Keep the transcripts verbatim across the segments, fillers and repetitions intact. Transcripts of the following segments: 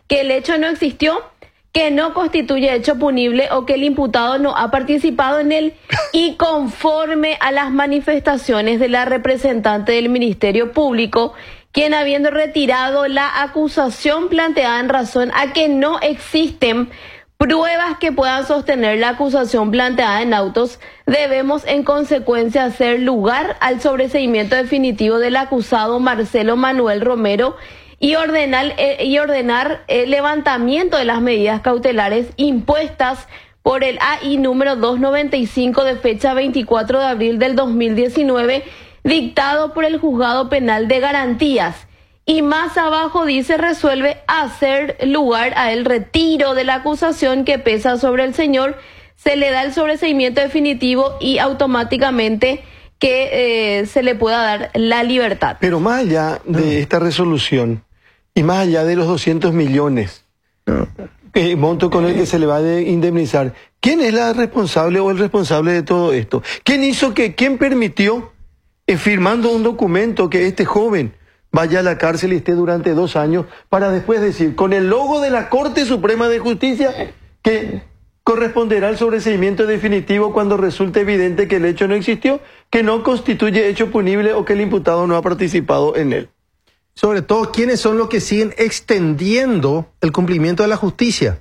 que el hecho no existió, que no constituye hecho punible o que el imputado no ha participado en él y conforme a las manifestaciones de la representante del Ministerio Público, quien habiendo retirado la acusación planteada en razón a que no existen pruebas que puedan sostener la acusación planteada en autos, debemos en consecuencia hacer lugar al sobreseimiento definitivo del acusado Marcelo Manuel Romero y ordenar, eh, y ordenar el levantamiento de las medidas cautelares impuestas por el A I número doscientos noventa y cinco de fecha veinticuatro de abril del dos mil diecinueve, dictado por el Juzgado Penal de Garantías. Y más abajo dice, resuelve hacer lugar a el retiro de la acusación que pesa sobre el señor, se le da el sobreseimiento definitivo y automáticamente que eh, se le pueda dar la libertad. Pero más allá de esta resolución y más allá de los doscientos millones, no. eh, monto con el que se le va a indemnizar, ¿quién es la responsable o el responsable de todo esto? ¿Quién hizo que, quién permitió, eh, firmando un documento, que este joven vaya a la cárcel y esté durante dos años para después decir, con el logo de la Corte Suprema de Justicia, que corresponderá al sobreseimiento definitivo cuando resulte evidente que el hecho no existió, que no constituye hecho punible o que el imputado no ha participado en él? Sobre todo, ¿quiénes son los que siguen extendiendo el cumplimiento de la justicia?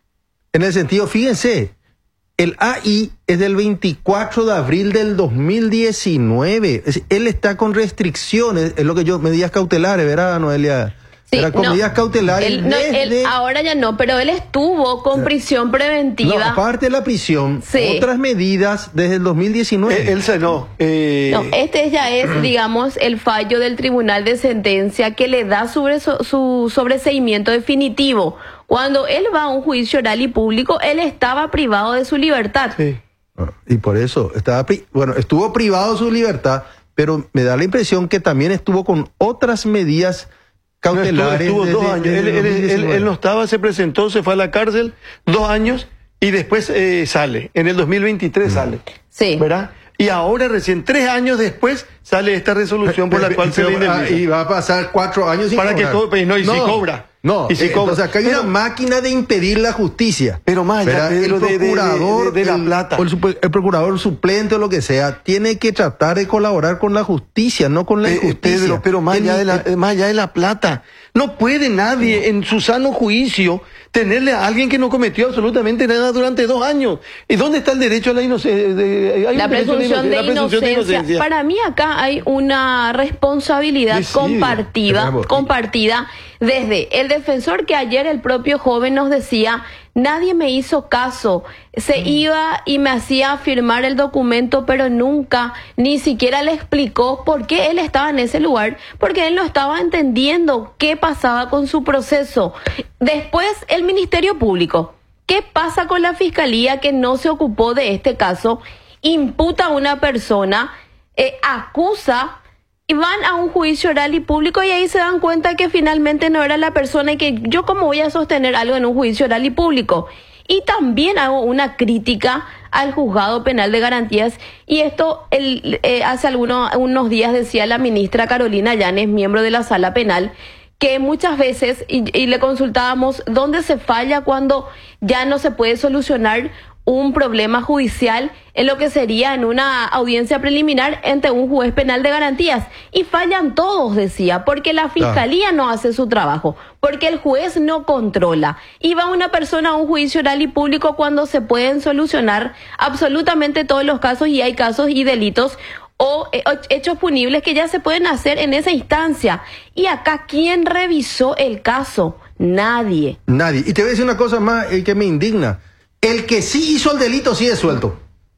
En el sentido, fíjense, el A I es del veinticuatro de abril del dos mil diecinueve. Es decir, él está con restricciones, es lo que yo, medidas cautelares, ¿verdad, Noelia? Sí, Era con no, medidas cautelares. Él, no, desde... él, ahora ya no, pero él estuvo con prisión preventiva. No, aparte de la prisión, sí. otras medidas desde el dos mil diecinueve. Eh, él se no. Eh... No, este ya es, digamos, el fallo del Tribunal de Sentencia que le da sobre su, su sobreseimiento definitivo. Cuando él va a un juicio oral y público, él estaba privado de su libertad. Sí. Y por eso, estaba pri... bueno, estuvo privado de su libertad, pero me da la impresión que también estuvo con otras medidas cautelares. No, estuvo, estuvo desde, dos años. desde Él, él, él, él no estaba, se presentó, se fue a la cárcel dos años y después eh, sale. En el dos mil veintitrés mm. sale. Sí. ¿Verdad? Y ahora recién tres años después sale esta resolución por la cual pero, se le indemniza. Y va a pasar cuatro años sin Para cobrar. que todo, pues, no, y no, si cobra. No, y si eh, cobra. Entonces acá hay pero, una máquina de impedir la justicia. Pero más allá, Pedro, el procurador, de, de, de, de la el, plata. O el, el procurador suplente o lo que sea, tiene que tratar de colaborar con la justicia, no con la eh, injusticia. Pedro, pero más allá, de la, más allá de la plata. No puede nadie no. en su sano juicio tenerle a alguien que no cometió absolutamente nada durante dos años. ¿Y dónde está el derecho a la inocencia? La presunción de, de inocencia. inocencia. Para mí acá hay una responsabilidad sí, sí, compartida, compartida desde el defensor, que ayer el propio joven nos decía, nadie me hizo caso, se mm. iba y me hacía firmar el documento, pero nunca, ni siquiera le explicó por qué él estaba en ese lugar, porque él no estaba entendiendo qué pasaba con su proceso. Después, el Ministerio Público, ¿qué pasa con la Fiscalía que no se ocupó de este caso? Imputa a una persona, eh, acusa, y van a un juicio oral y público y ahí se dan cuenta que finalmente no era la persona y que yo cómo voy a sostener algo en un juicio oral y público. Y también hago una crítica al Juzgado Penal de Garantías, y esto el, eh, hace algunos unos días decía la ministra Carolina Llanes, miembro de la Sala Penal, que muchas veces, y, y le consultábamos dónde se falla cuando ya no se puede solucionar un problema judicial en lo que sería en una audiencia preliminar ante un juez penal de garantías. Y fallan todos, decía, porque la fiscalía ah. no hace su trabajo, porque el juez no controla. Y va una persona a un juicio oral y público cuando se pueden solucionar absolutamente todos los casos, y hay casos y delitos o hechos punibles que ya se pueden hacer en esa instancia. Y acá, ¿quién revisó el caso? Nadie. Nadie. Y te voy a decir una cosa más eh, que me indigna. El que sí hizo el delito sí es suelto.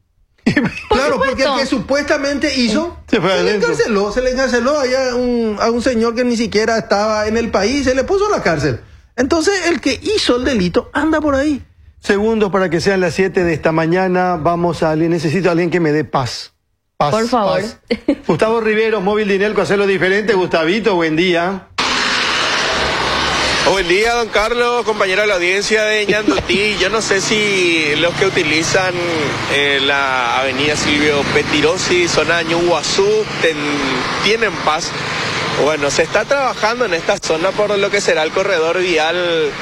Claro, porque el que supuestamente hizo, se, fue se le encarceló, se le encarceló allá a un, a un señor que ni siquiera estaba en el país, se le puso en la cárcel. Entonces, el que hizo el delito anda por ahí. Segundos para que sean las siete de esta mañana. Vamos a alguien, necesito a alguien que me dé paz. Paz, por favor. Paz. Gustavo Rivero, Móvil Dinelco, hacerlo diferente. Gustavito, buen día. Buen día, don Carlos, compañero de la audiencia de Ñandutí. Yo no sé si los que utilizan eh, la avenida Silvio Petirosi, zona Ñuguazú, ten, tienen paz. Bueno, se está trabajando en esta zona por lo que será el corredor vial